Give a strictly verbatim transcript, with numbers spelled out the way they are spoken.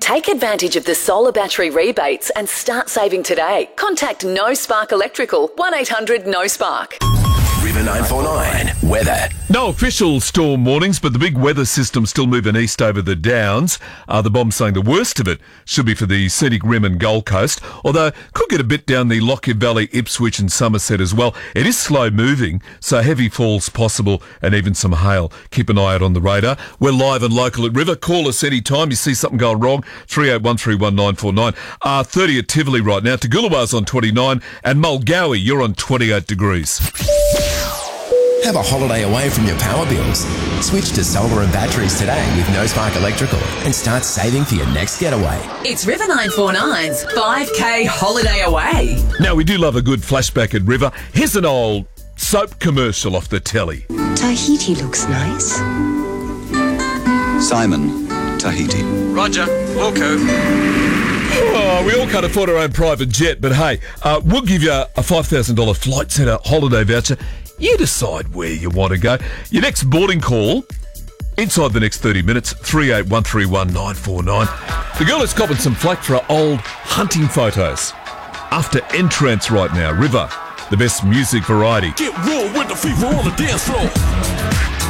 Take advantage of the solar battery rebates and start saving today. Contact No Spark Electrical, one eight hundred no spark. River nine four nine weather. No official storm warnings, but the big weather system's still moving east over the Downs. Uh, the bomb's saying the worst of it should be for the Scenic Rim and Gold Coast, although could get a bit down the Lockyer Valley, Ipswich and Somerset as well. It is slow moving, so heavy falls possible and even some hail. Keep an eye out on the radar. We're live and local at River. Call us any time you see something going wrong. three eight one three one nine four nine. Uh, thirty at Tivoli right now. Toogoolawah's on twenty-nine and Mulgowie, you're on twenty-eight degrees. Have a holiday away from your power bills. Switch to solar and batteries today with No Spark Electrical and start saving for your next getaway. It's River nine four nine's five K holiday away. Now, we do love a good flashback at River. Here's an old soap commercial off the telly. Tahiti looks nice. Simon, Tahiti. Roger, Wilco. Oh, we all can't afford our own private jet, but hey, uh, we'll give you a five thousand dollars Flight Centre holiday voucher. You decide where you want to go. Your next boarding call, inside the next thirty minutes, three eight one three one nine four nine. The girl is copping some flack for her old hunting photos. After entrance right now, River, the best music variety. Get raw with the fever on the dance floor.